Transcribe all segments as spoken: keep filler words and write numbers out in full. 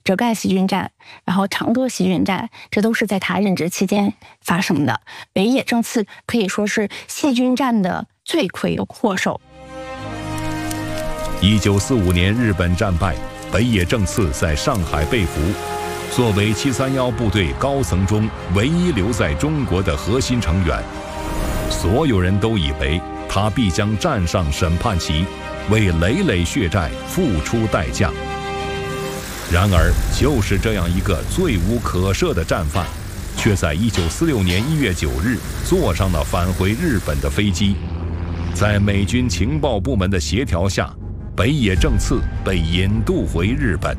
遮盖细菌战，然后常德细菌战，这都是在他任职期间发生的。北野正次可以说是细菌战的罪魁祸首。 一九四五年日本战败，北野正次在上海被俘。作为七三一部队高层中唯一留在中国的核心成员，所有人都以为他必将站上审判旗，为累累血债付出代价。然而，就是这样一个罪无可赦的战犯，却在一九四六年一月九日坐上了返回日本的飞机。在美军情报部门的协调下，北野正次被引渡回日本。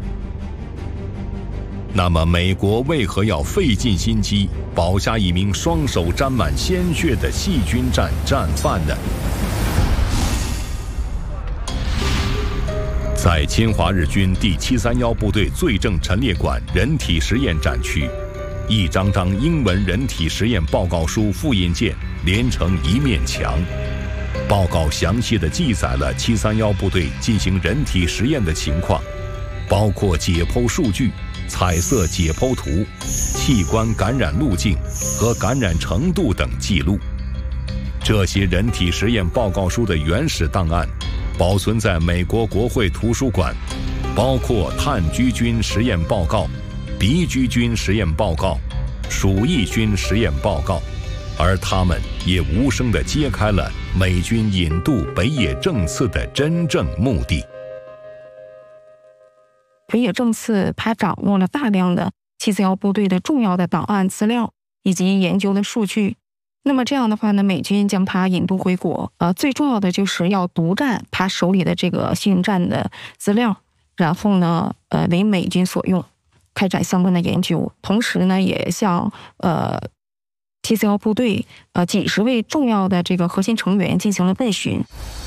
那么，美国为何要费尽心机保下一名双手沾满鲜血的细菌战战犯呢？在侵华日军第七三一部队罪证陈列馆人体实验展区，一张张英文人体实验报告书复印件连成一面墙。报告详细地记载了七三一部队进行人体实验的情况，包括解剖数据、彩色解剖图、器官感染路径和感染程度等记录。这些人体实验报告书的原始档案保存在美国国会图书馆，包括炭疽菌实验报告、鼻疽菌实验报告、鼠疫菌实验报告，而他们也无声地揭开了美军引渡北野正次的真正目的。 北野正次他掌握了大量的七三一部队的重要的档案资料以及研究的数据。那么这样的话呢，美军将他引渡回国，呃，最重要的就是要独占他手里的这个细菌战的资料，然后呢，呃，为美军所用，开展相关的研究。同时呢，也向呃七三一部队呃几十位重要的这个核心成员进行了问询。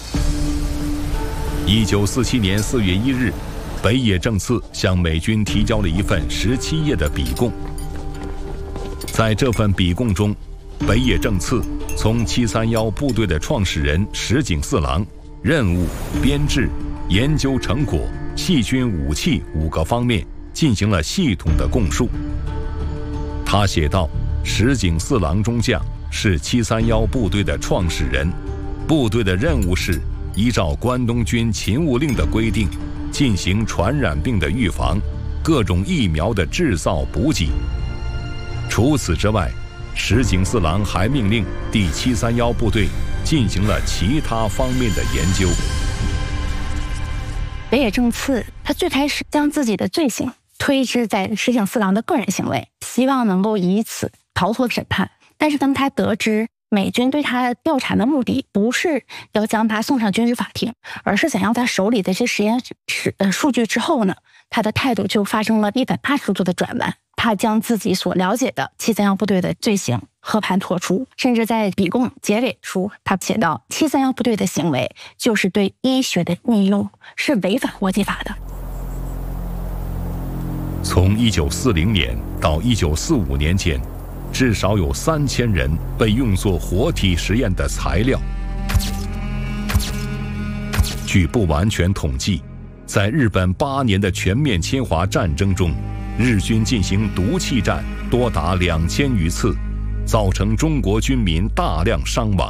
一九四七年四月一日。北野正次向美军提交了一份十七页的笔供。在这份笔供中，北野正次从七三一部队的创始人石井四郎、任务、编制、研究成果、细菌武器五个方面进行了系统的供述。他写道：石井四郎中将是七三一部队的创始人，部队的任务是依照关东军勤务令的规定，进行传染病的预防、各种疫苗的制造补给。除此之外，石井四郎还命令第七三一部队进行了其他方面的研究。 北野正次他最开始将自己的罪行推知在石井四郎的个人行为，希望能够以此逃脱审判。但是当他得知美军对他调查的目的不是要将他送上军事法庭，而是想要他手里的这实验室的数据之后呢，他的态度就发生了一百八十度的转弯。他将自己所了解的七三一部队的罪行和盘托出，甚至在笔供结尾处，他写道：七三一部队的行为就是对医学的运用，是违反国际法的。 从一九四零年到一九四五年间，至少有三千人被用作活体实验的材料。据不完全统计，在日本八年的全面侵华战争中，日军进行毒气战多达两千余次，造成中国军民大量伤亡。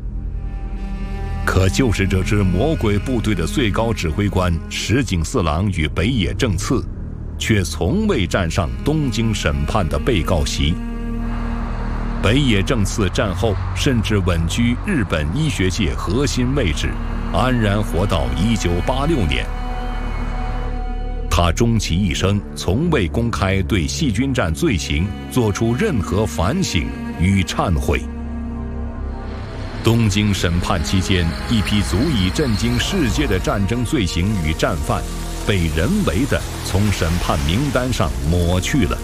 可就是这支魔鬼部队的最高指挥官石井四郎与北野正次，却从未站上东京审判的被告席。北野正次战后甚至稳居日本医学界核心位置，安然活到一九八六年。他终其一生从未公开对细菌战罪行做出任何反省与忏悔。东京审判期间，一批足以震惊世界的战争罪行与战犯被人为地从审判名单上抹去了。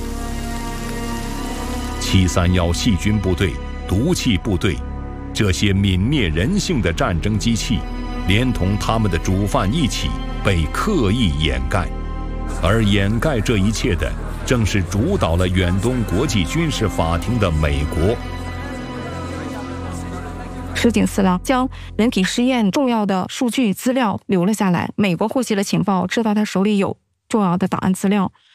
七三一细菌部队、毒气部队，这些泯灭人性的战争机器，连同他们的主犯一起被刻意掩盖。而掩盖这一切的，正是主导了远东国际军事法庭的美国。 石井四郎将人体实验重要的数据资料留了下来，美国获悉了情报，知道他手里有重要的档案资料，